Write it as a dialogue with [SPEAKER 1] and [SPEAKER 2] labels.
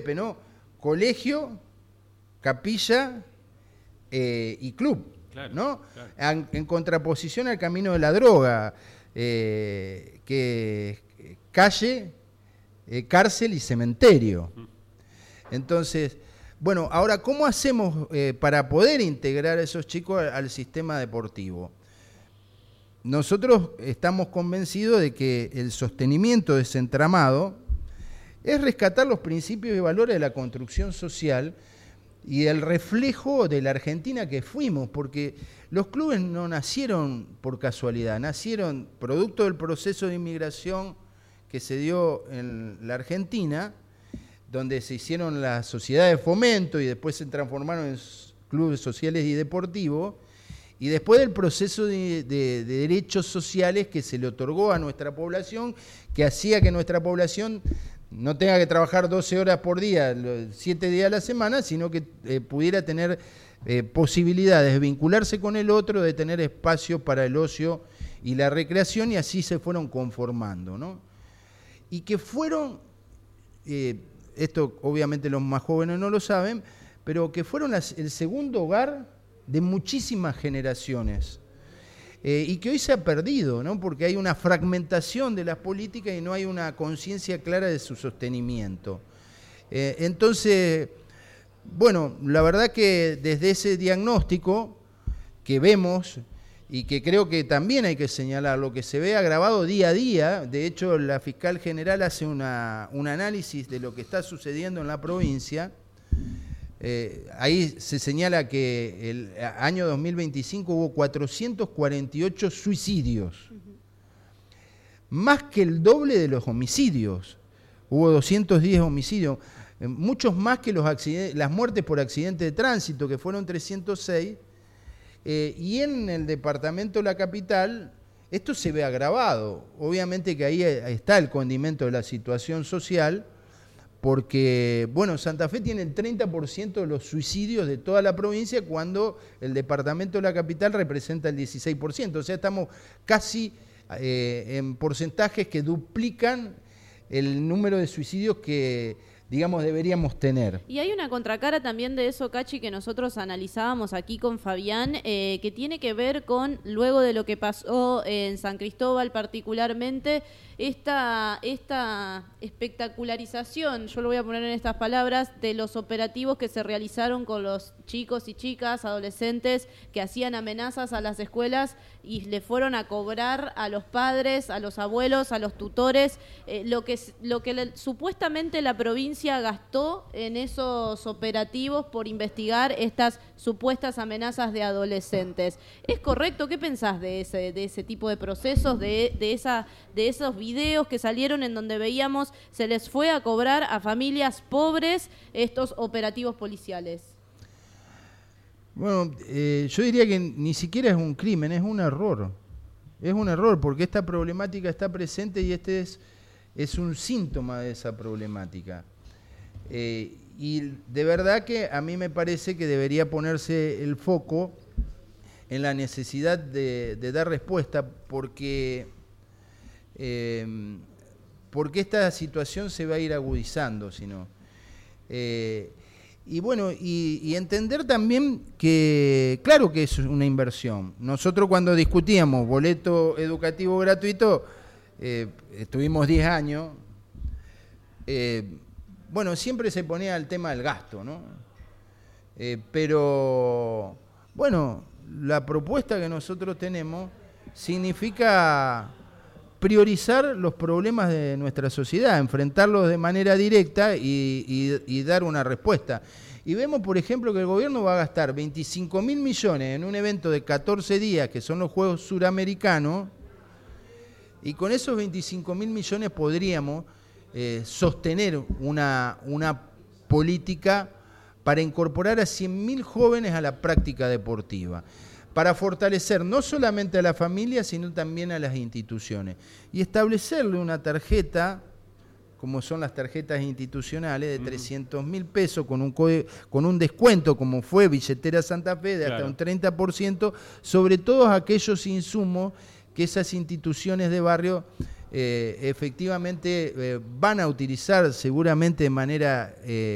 [SPEAKER 1] Pepe, ¿no? Colegio, capilla y club,
[SPEAKER 2] claro,
[SPEAKER 1] ¿no?
[SPEAKER 2] Claro.
[SPEAKER 1] En contraposición al camino de la droga, que calle, cárcel y cementerio. Entonces, bueno, ahora, ¿cómo hacemos para poder integrar a esos chicos al sistema deportivo? Nosotros estamos convencidos de que el sostenimiento de ese entramado es rescatar los principios y valores de la construcción social y el reflejo de la Argentina que fuimos, porque los clubes no nacieron por casualidad, nacieron producto del proceso de inmigración que se dio en la Argentina, donde se hicieron las sociedades de fomento y después se transformaron en clubes sociales y deportivos, y después del proceso de derechos sociales que se le otorgó a nuestra población, que hacía que nuestra población no tenga que trabajar 12 horas por día, 7 días a la semana, sino que pudiera tener posibilidades de vincularse con el otro, de tener espacio para el ocio y la recreación, y así se fueron conformando, ¿no? Y que fueron, esto obviamente los más jóvenes no lo saben, pero que fueron el segundo hogar de muchísimas generaciones. Y que hoy se ha perdido, ¿no? Porque hay una fragmentación de las políticas y no hay una conciencia clara de su sostenimiento. Entonces, bueno, la verdad que desde ese diagnóstico que vemos y que creo que también hay que señalar, lo que se ve agravado día a día, de hecho la fiscal general hace un análisis de lo que está sucediendo en la provincia. Ahí se señala que el año 2025 hubo 448 suicidios, más que el doble de los homicidios. Hubo 210 homicidios, muchos más que las muertes por accidente de tránsito, que fueron 306, y en el departamento de la capital esto se ve agravado. Obviamente que ahí está el condimento de la situación social, porque, bueno, Santa Fe tiene el 30% de los suicidios de toda la provincia, cuando el departamento de la capital representa el 16%. O sea, estamos casi en porcentajes que duplican el número de suicidios que, digamos, deberíamos tener.
[SPEAKER 3] Y hay una contracara también de eso, Cachi, que nosotros analizábamos aquí con Fabián, que tiene que ver con, luego de lo que pasó en San Cristóbal particularmente, esta espectacularización, yo lo voy a poner en estas palabras, de los operativos que se realizaron con los chicos y chicas, adolescentes, que hacían amenazas a las escuelas y le fueron a cobrar a los padres, a los abuelos, a los tutores, lo que supuestamente la provincia gastó en esos operativos por investigar estas supuestas amenazas de adolescentes. ¿Es correcto? ¿Qué pensás de ese tipo de procesos, de esos videos que salieron en donde veíamos se les fue a cobrar a familias pobres estos operativos policiales?
[SPEAKER 1] Bueno, yo diría que ni siquiera es un crimen, es un error. Es un error porque esta problemática está presente y este es un síntoma de esa problemática. Y de verdad que a mí me parece que debería ponerse el foco en la necesidad de dar respuesta, porque esta situación se va a ir agudizando, si no. Y bueno, y entender también que, claro que es una inversión. Nosotros cuando discutíamos boleto educativo gratuito, estuvimos 10 años, bueno, siempre se ponía el tema del gasto, ¿no? Pero, bueno, la propuesta que nosotros tenemos significa priorizar los problemas de nuestra sociedad, enfrentarlos de manera directa y dar una respuesta. Y vemos, por ejemplo, que el gobierno va a gastar 25.000 millones en un evento de 14 días, que son los Juegos Suramericanos, y con esos 25.000 millones podríamos sostener una política para incorporar a 100.000 jóvenes a la práctica deportiva, para fortalecer no solamente a la familia, sino también a las instituciones, y establecerle una tarjeta, como son las tarjetas institucionales, de 300.000 pesos con un descuento, como fue Billetera Santa Fe, de hasta un 30%, sobre todos aquellos insumos que esas instituciones de barrio efectivamente van a utilizar seguramente de manera